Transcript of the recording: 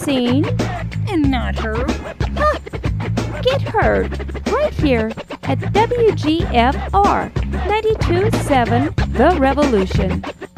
seen and not heard. get heard right here at WGFR 92.7 The Revolution.